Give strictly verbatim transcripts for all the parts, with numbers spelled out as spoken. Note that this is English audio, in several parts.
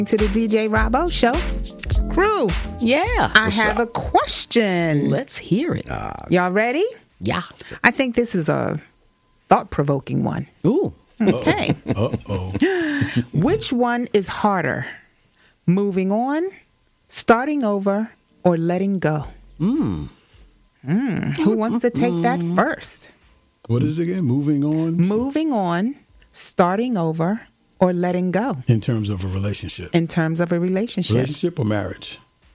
To the D J Robbo Show. Crew. Yeah. I have up? a question. Let's hear it. Uh, Y'all ready? Yeah. I think this is a thought-provoking one. Ooh. Okay. Uh-oh. Which one is harder? Moving on, starting over, or letting go? Mm. Mm. Who wants to take that first? What is it again? Moving on? Moving on, starting over, or letting go? In terms of a relationship. In terms of a relationship. Relationship or marriage?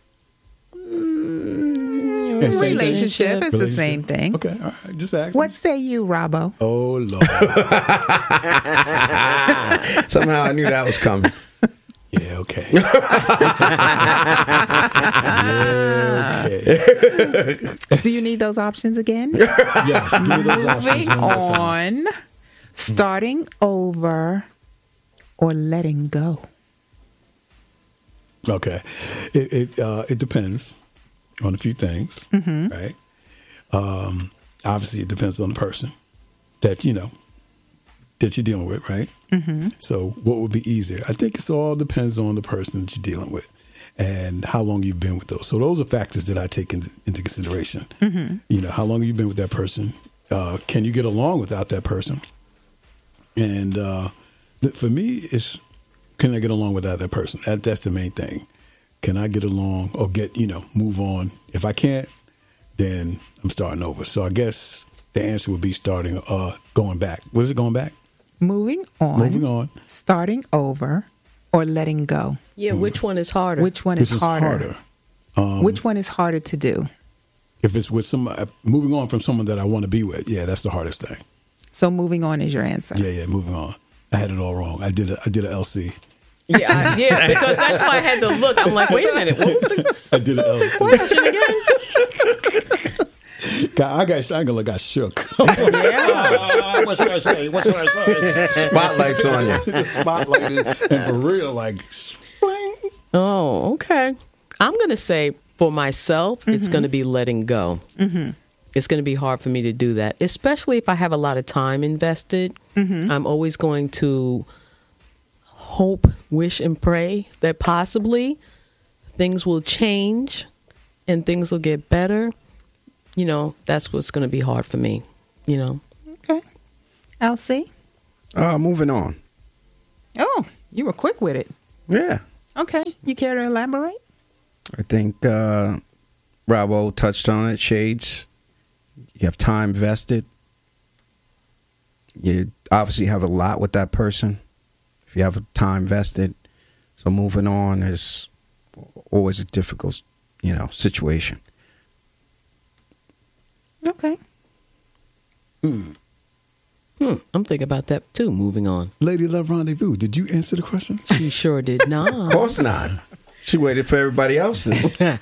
Mm, Yeah, same relationship. thing? It's the same thing. Okay, all right. Just ask. What say you, Robbo? Oh, Lord. Somehow I knew that was coming. Yeah, okay. yeah, okay. Do you need those options again? Yes, give me those options. Moving one more time. on, starting over, or letting go? Okay. It it, uh, it depends on a few things, Mm-hmm. right? Um, obviously, it depends on the person that, you know, that you're dealing with, right? Mm-hmm. So what would be easier? I think it all depends on the person that you're dealing with and how long you've been with those. So those are factors that I take into, into consideration. Mm-hmm. You know, how long have you been with that person? Uh, can you get along without that person? And uh, th- for me, it's can I get along without that person? That, that's the main thing. Can I get along or get, you know, move on? If I can't, then I'm starting over. So I guess the answer would be starting, uh, going back. What is it, going back? Moving on. Moving on. Starting over, or letting go? Yeah, which one is harder? Which one This is is harder? harder. Um, Which one is harder to do? If it's with some, uh, moving on from someone that I want to be with, yeah, that's the hardest thing. So moving on is your answer. Yeah, yeah, moving on. I had it all wrong. I did a, I did a L C. Yeah, I- yeah, because that's why I had to look. I'm like, wait a minute, what was the, I did a L C. question again? God, I got, I ain't gonna got shook. Yeah. what should I say? What should I say? Spotlight's on you. The spotlight is, and for real, like, spring. Oh, okay. I'm going to say for myself, mm-hmm. it's going to be letting go. Mm-hmm. It's going to be hard for me to do that, especially if I have a lot of time invested. Mm-hmm. I'm always going to hope, wish, and pray that possibly things will change and things will get better. You know, that's what's going to be hard for me, you know. Okay. L C? Uh, moving on. Oh, you were quick with it. Yeah. Okay. You care to elaborate? I think uh, Bravo touched on it. Shades. You have time vested. You obviously have a lot with that person. If you have time vested. So moving on is always a difficult, you know, situation. Okay. Hmm. Hmm, I'm thinking about that too, moving on. Lady Love Rendezvous, did you answer the question? She sure did not. Of course not. She waited for everybody else to.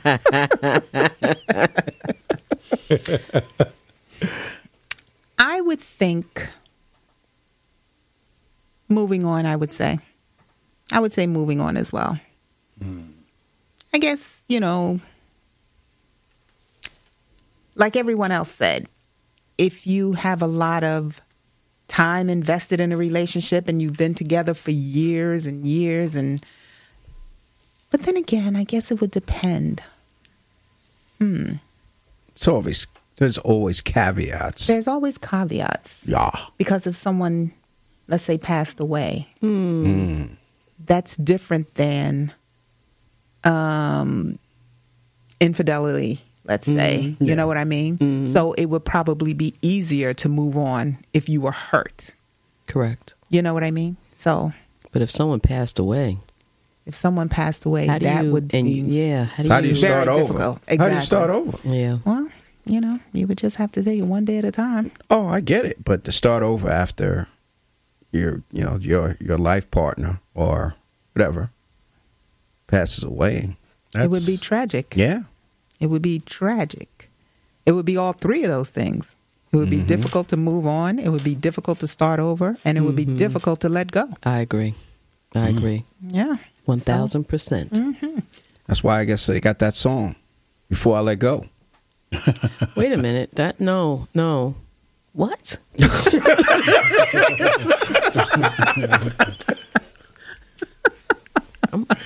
I would think moving on, I would say. I would say moving on as well. Mm. I guess, you know, like everyone else said, if you have a lot of time invested in a relationship and you've been together for years and years and but then again, I guess it would depend. Hmm. It's always there's always caveats. There's always caveats. Yeah. Because if someone, let's say, passed away, Hmm. Mm. that's different than um, infidelity, let's say. Mm, you yeah. know what I mean? Mm. So it would probably be easier to move on if you were hurt. Correct. You know what I mean? So But if someone passed away, if someone passed away, how do that you, would and be yeah, how do How do you you, start very over? difficult. How do you Exactly. start over? yeah. Well, you know, you would just have to take it one day at a time. Oh, I get it. But to start over after your, you know, your your life partner or whatever passes away, that's, It would be tragic. yeah. It would be tragic. It would be all three of those things. It would be Mhm. difficult to move on. It would be difficult to start over. And it would be Mhm. difficult to let go. I agree. I agree. Yeah. one thousand percent. Mm-hmm. That's why I guess they got that song, Before I Let Go. Wait a minute. That, no, no. What?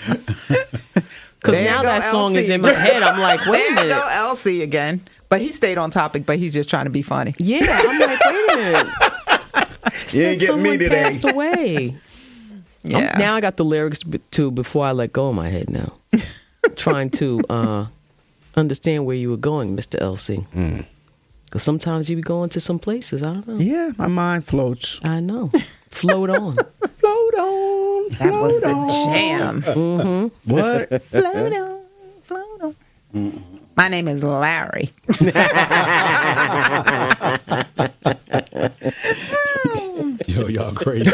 Because There now go that song is L C. in my head. I'm like, wait a There minute. go L C again. But he stayed on topic, but he's just trying to be funny. Yeah, I'm like, wait a minute. You ain't getting me Someone today. passed away. I'm- Yeah. now I got the lyrics to, to Before I Let Go in my head now. Trying to uh, understand where you were going, Mister L C. Because sometimes you be going to some places. I don't know. Yeah, my mind floats. I know. Float on. Float on, That was float the on. jam. What? Float on, float on. My name is Larry. Yo, y'all crazy.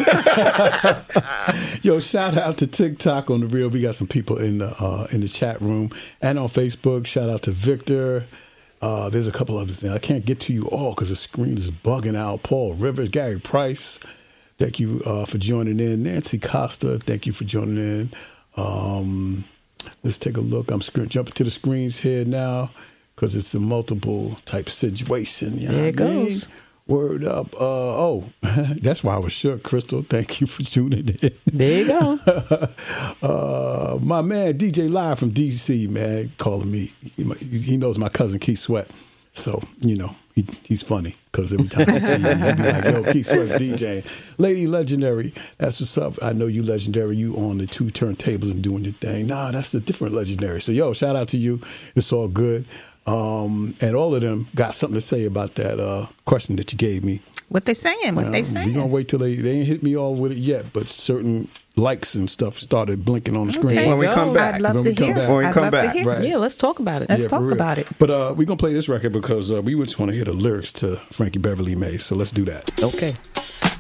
Yo, shout out to TikTok on the real. We got some people in the uh, in the chat room and on Facebook. Shout out to Victor. Uh, there's a couple other things. I can't get to you all because the screen is bugging out. Paul Rivers, Gary Price, thank you uh, for joining in. Nancy Costa, thank you for joining in. Um, let's take a look. I'm sc- jumping to the screens here now because it's a multiple type situation. You know There it what I mean? goes. Word up. Uh, oh, that's why I was shook, Crystal. Thank you for tuning in. There you go. Uh, my man, D J Live from D C, man, calling me. He, he knows my cousin Keith Sweat. So, you know, he, he's funny because every time I see him, he'll be like, yo, Keith Sweat's DJing. Lady Legendary, that's what's up. I know you Legendary. You on the two turntables and doing your thing. Nah, that's a different Legendary. So, yo, shout out to you. It's all good. Um, and all of them got something to say about that uh, question that you gave me. What they saying? What they We're saying? going to wait till they, they ain't hit me all with it yet, but certain likes and stuff started blinking on the screen. Okay. When we go. come back. I'd love When to we come hear. back. When we I'd come love back, to hear. right. Yeah, let's talk about it. Let's Yeah, talk for real. about it. But uh, we're going to play this record because uh, we just want to hear the lyrics to Frankie Beverly May. So let's do that. Okay.